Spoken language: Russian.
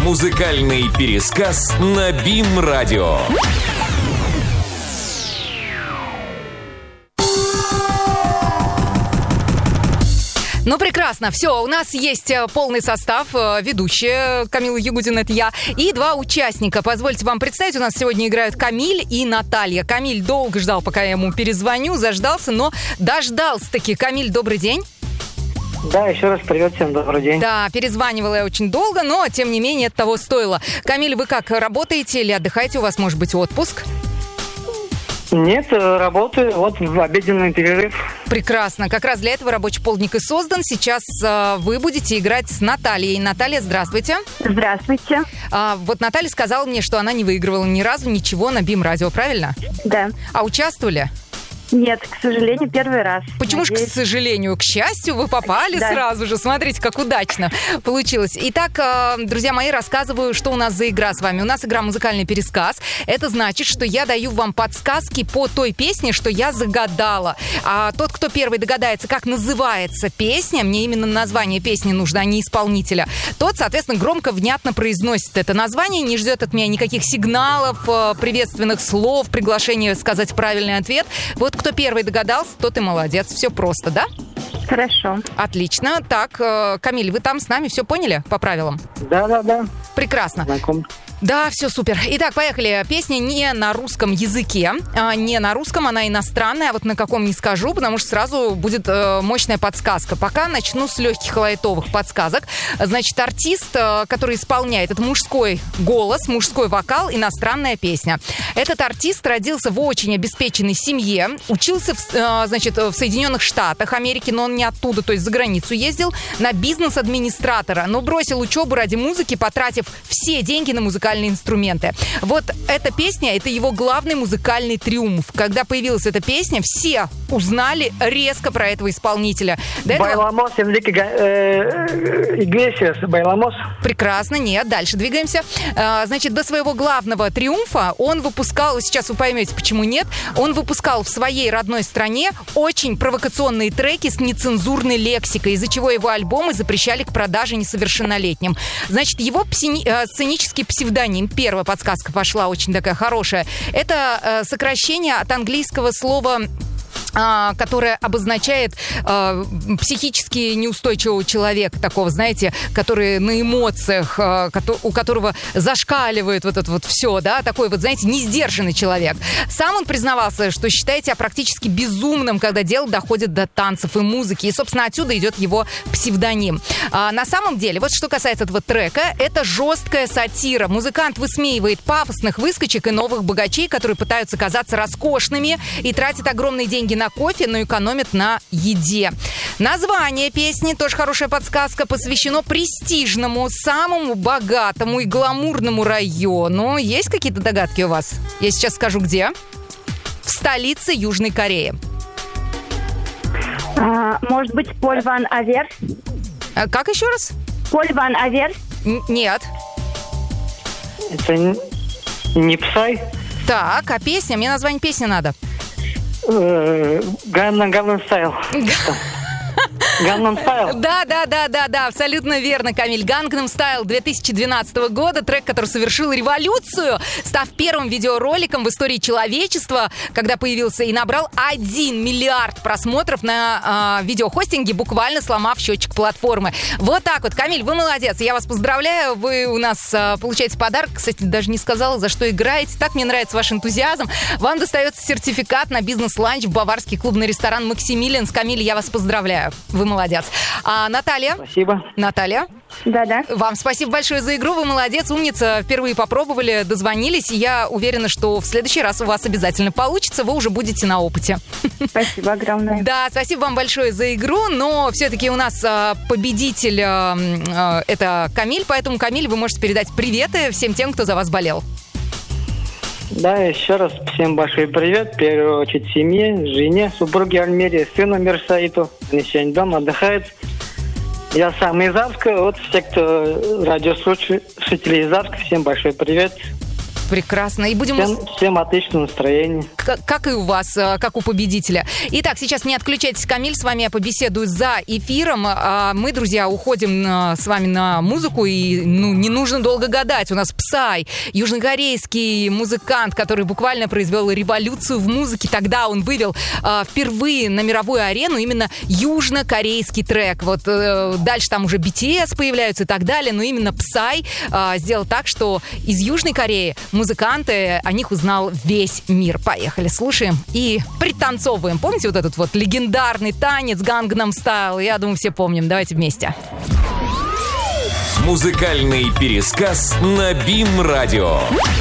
Музыкальный пересказ на БИМ-радио. Ну, прекрасно. Все, у нас есть полный состав. Ведущая Камила Ягудина, это я. И два участника. Позвольте вам представить, у нас сегодня играют Камиль и Наталья. Камиль долго ждал, пока я ему перезвоню, заждался, но дождался-таки. Камиль, добрый день. Да, еще раз привет всем, добрый день. Да, перезванивала я очень долго, но, тем не менее, это того стоило. Камиль, вы как, работаете или отдыхаете? У вас, может быть, отпуск? Нет, работаю, вот в обеденный перерыв. Прекрасно. Как раз для этого рабочий полдник и создан. Сейчас вы будете играть с Натальей. Наталья, здравствуйте. Здравствуйте. Вот Наталья сказала мне, что она не выигрывала ни разу ничего на БИМ-радио, правильно? Да. А участвовали? Нет, к сожалению, первый раз. Почему же, к сожалению? К счастью, вы попали сразу же. Смотрите, как удачно получилось. Итак, друзья мои, рассказываю, что у нас за игра с вами. У нас игра «Музыкальный пересказ». Это значит, что я даю вам подсказки по той песне, что я загадала. А тот, кто первый догадается, как называется песня, мне именно название песни нужно, а не исполнителя, тот, соответственно, громко, внятно произносит это название, не ждет от меня никаких сигналов, приветственных слов, приглашения сказать правильный ответ. Вот кто первый догадался, тот и молодец. Все просто, да? Хорошо. Отлично. Так, Камиль, вы там с нами все поняли по правилам? Да. Прекрасно. Знаком. Да, все супер. Итак, поехали. Песня не на русском языке. Не на русском, она иностранная. Вот на каком не скажу, потому что сразу будет мощная подсказка. Пока начну с легких лайтовых подсказок. Значит, артист, который исполняет, это мужской голос, мужской вокал, иностранная песня. Этот артист родился в очень обеспеченной семье, учился в Соединенных Штатах Америки, но он не оттуда, то есть за границу ездил, на бизнес-администратора, но бросил учебу ради музыки, потратив все деньги на музыкальные инструменты. Вот эта песня, это его главный музыкальный триумф. Когда появилась эта песня, все узнали резко про этого исполнителя. Байламос, Энрике Иглесиас, Байламос. Прекрасно, нет, дальше двигаемся. Значит, до своего главного триумфа он выпускал, сейчас вы поймете, почему нет, он выпускал в своей родной стране очень провокационные треки с нецензурной лексикой, из-за чего его альбомы запрещали к продаже несовершеннолетним. Значит, его сценический псевдоним, первая подсказка пошла, очень такая хорошая, это сокращение от английского слова, которое обозначает психически неустойчивого человека, такого, знаете, который на эмоциях, у которого зашкаливает вот это вот все, да, такой вот, знаете, несдержанный человек. Сам он признавался, что считает себя практически безумным, когда дело доходит до танцев и музыки, и, собственно, отсюда идет его псевдоним. На самом деле, вот что касается этого трека, это жесткая сатира. Музыкант высмеивает пафосных выскочек и новых богачей, которые пытаются казаться роскошными и тратят огромные деньги на кофе, но экономят на еде. Название песни, тоже хорошая подсказка, посвящено престижному, самому богатому и гламурному району. Есть какие-то догадки у вас? Я сейчас скажу, где. В столице Южной Кореи. Может быть, Поль Ван Аверс? Как еще раз? Поль Ван Аверс? Нет. Это не Псай? Так, а песня? Мне название песни надо. Gangnam Style. Gangnam Style. Да, абсолютно верно, Камиль. Gangnam Style 2012 года, трек, который совершил революцию, став первым видеороликом в истории человечества, когда появился и набрал 1 миллиард просмотров на видеохостинге, буквально сломав счетчик платформы. Вот так вот, Камиль, вы молодец, я вас поздравляю, вы у нас получаете подарок, кстати, даже не сказала, за что играете, так мне нравится ваш энтузиазм. Вам достается сертификат на бизнес-ланч в баварский клубный ресторан «Максимилианс». Камиль, я вас поздравляю. Вы молодец. А Наталья? Спасибо. Наталья? Да. Вам спасибо большое за игру. Вы молодец, умница. Впервые попробовали, дозвонились. И я уверена, что в следующий раз у вас обязательно получится. Вы уже будете на опыте. Спасибо огромное. Да, спасибо вам большое за игру. Но все-таки у нас победитель это Камиль. Поэтому, Камиль, вы можете передать приветы всем тем, кто за вас болел. Да, еще раз всем большой привет. В первую очередь семье, жене, супруге Альмере, сыну Мирсаиту. Они сегодня дома отдыхают. Я сам из Арска. Вот все, кто радиослушатели из Арска, всем большой привет. Прекрасно. И будем... Всем отличного настроения. Как и у вас, как у победителя. Итак, сейчас не отключайтесь, Камиль, с вами я побеседую за эфиром. Мы, друзья, уходим с вами на музыку, и не нужно долго гадать. У нас Psy, южнокорейский музыкант, который буквально произвел революцию в музыке. Тогда он вывел впервые на мировую арену именно южнокорейский трек. Вот дальше там уже BTS появляются и так далее, но именно Psy сделал так, что из Южной Кореи музыканты, о них узнал весь мир. Поехали, слушаем и пританцовываем. Помните вот этот вот легендарный танец Gangnam Style? Я думаю, все помним. Давайте вместе. Музыкальный пересказ на БИМ-радио.